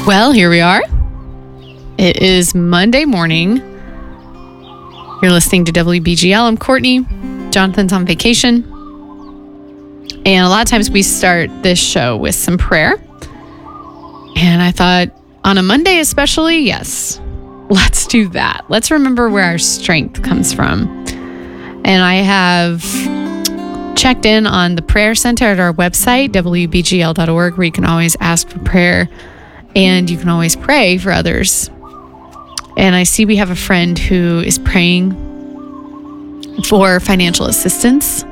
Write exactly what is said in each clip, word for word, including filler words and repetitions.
Well, here we are. It is Monday morning. You're listening to W B G L. I'm Courtney. Jonathan's on vacation. And a lot of times we start this show with some prayer. And I thought on a Monday especially, yes, let's do that. Let's remember where our strength comes from. And I have checked in on the prayer center at our website, W B G L dot org, where you can always ask for prayer and you can always pray for others. And I see we have a friend who is praying for financial assistance.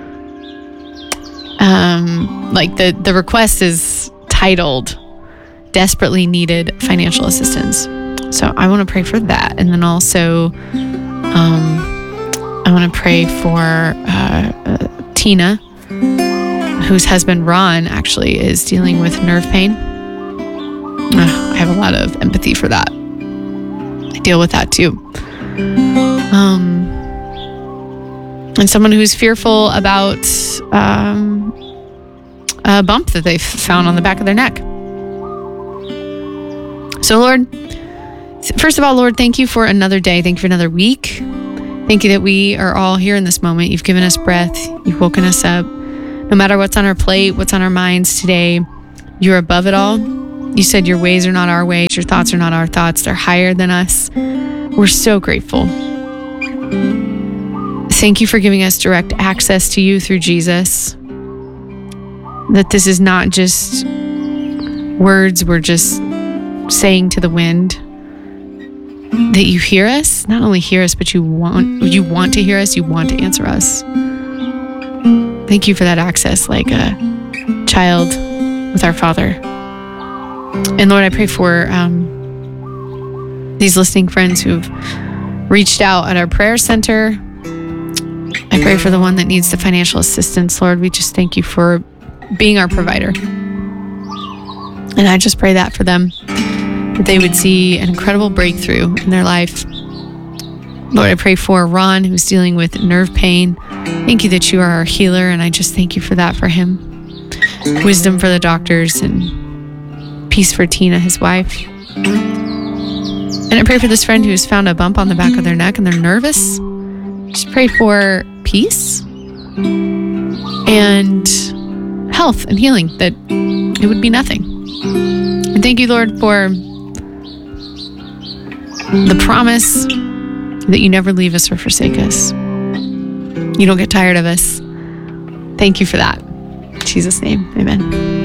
Um, like the, the request is titled Desperately Needed Financial Assistance. So I want to pray for that. And then also, um, I want to pray for uh, uh, Tina, whose husband Ron actually is dealing with nerve pain. Uh, I have a lot of empathy for that. I deal with that too. Um, and someone who's fearful about um, a bump that they've found on the back of their neck. So Lord, first of all, Lord, thank you for another day. Thank you for another week. Thank you that we are all here in this moment. You've given us breath. You've woken us up. No matter what's on our plate, what's on our minds today, you're above it all. You said your ways are not our ways. Your thoughts are not our thoughts. They're higher than us. We're so grateful. Thank you for giving us direct access to you through Jesus. That this is not just words we're just saying to the wind. That you hear us, not only hear us, but you want you want to hear us, you want to answer us. Thank you for that access, like a child with our Father. And Lord, I pray for um, these listening friends who've reached out at our prayer center. I pray for the one that needs the financial assistance. Lord, we just thank you for being our provider. And I just pray that for them, that they would see an incredible breakthrough in their life. Lord, I pray for Ron, who's dealing with nerve pain. Thank you that you are our healer, and I just thank you for that for him. Wisdom for the doctors and peace for Tina, his wife. And I pray for this friend who's found a bump on the back of their neck and they're nervous. Just pray for peace and health and healing, that it would be nothing. And thank you, Lord, for the promise that you never leave us or forsake us. You don't get tired of us. Thank you for that. In Jesus' name, amen.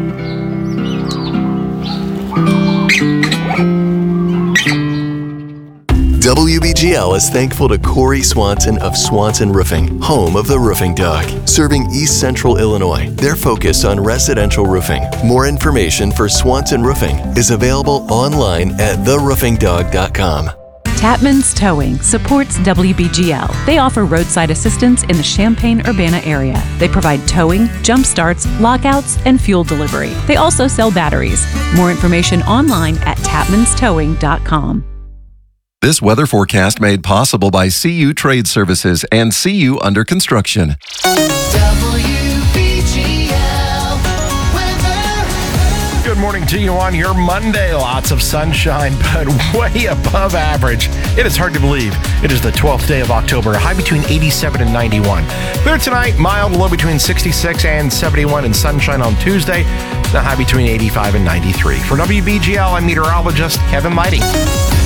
W B G L is thankful to Corey Swanson of Swanson Roofing, home of the Roofing Dog, serving East Central Illinois. They're focused on residential roofing. More information for Swanson Roofing is available online at the roofing dog dot com. Tapman's Towing supports W B G L. They offer roadside assistance in the Champaign-Urbana area. They provide towing, jump starts, lockouts, and fuel delivery. They also sell batteries. More information online at tapmans towing dot com. This weather forecast made possible by C U Trade Services and C U Under Construction. W B G L weather. Good morning to you on your Monday. Lots of sunshine, but way above average. It is hard to believe. It is the twelfth day of October, a high between eighty-seven and ninety-one. There tonight, mild, low between sixty-six and seventy-one, and sunshine on Tuesday, the high between eighty-five and ninety-three. For W B G L, I'm meteorologist Kevin Mighty.